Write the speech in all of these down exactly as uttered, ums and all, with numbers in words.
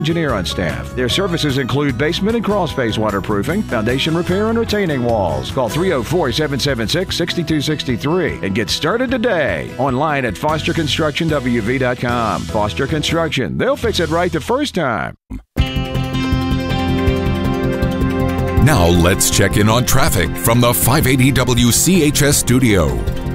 engineer on staff. Their services include basement and crawl space waterproofing, foundation repair, and retaining walls. Call three oh four, seven seven six, six two six three and get started today. Online at foster construction w v dot com. Foster Construction. They'll fix it right the first time. Now let's check in on traffic from the five eighty W C H S studio.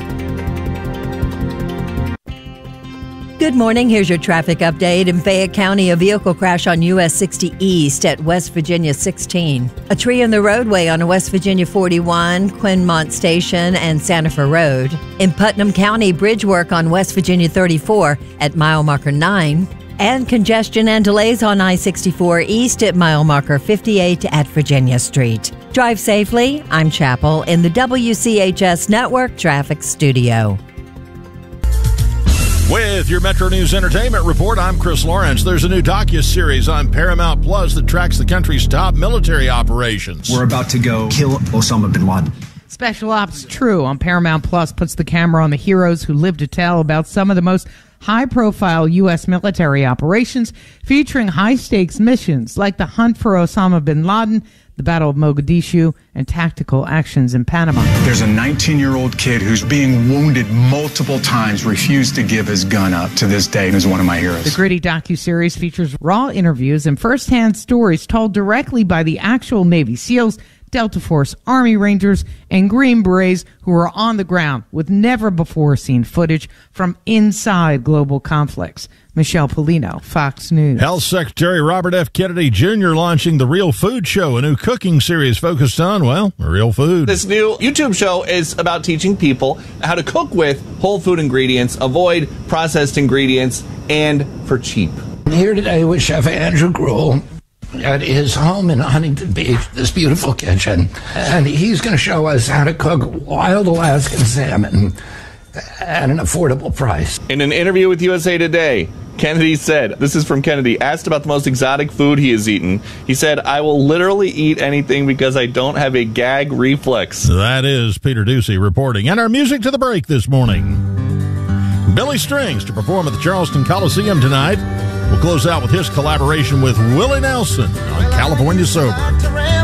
Good morning. Here's your traffic update. In Fayette County, a vehicle crash on U S sixty East at West Virginia sixteen. A tree in the roadway on West Virginia forty-one, Quinmont Station, and Santa Fe Road. In Putnam County, bridge work on West Virginia thirty-four at mile marker nine. And congestion and delays on I sixty-four East at mile marker fifty-eight at Virginia Street. Drive safely. I'm Chapel in the W C H S Network Traffic Studio. With your Metro News Entertainment Report, I'm Chris Lawrence. There's a new docu-series on Paramount Plus that tracks the country's top military operations. We're about to go kill Osama bin Laden. Special Ops True on Paramount Plus puts the camera on the heroes who live to tell about some of the most high-profile U S military operations, featuring high-stakes missions like the hunt for Osama bin Laden, the Battle of Mogadishu, and tactical actions in Panama. There's a nineteen-year-old kid who's being wounded multiple times, refused to give his gun up to this day, and is one of my heroes. The gritty docuseries features raw interviews and first-hand stories told directly by the actual Navy SEALs, Delta Force, Army Rangers, and Green Berets who are on the ground with never-before-seen footage from inside global conflicts. Michelle Polino, Fox News. Health Secretary Robert F. Kennedy Junior launching The Real Food Show, a new cooking series focused on, well, real food. This new YouTube show is about teaching people how to cook with whole food ingredients, avoid processed ingredients, and for cheap. I'm here today with Chef Andrew Gruel at his home in Huntington Beach, this beautiful kitchen, and he's going to show us how to cook wild Alaskan salmon at an affordable price. In an interview with U S A Today, Kennedy said, this is from Kennedy, asked about the most exotic food he has eaten. He said, I will literally eat anything because I don't have a gag reflex. That is Peter Ducey reporting. And our music to the break this morning. Billy Strings to perform at the Charleston Coliseum tonight. We'll close out with his collaboration with Willie Nelson on California Sober.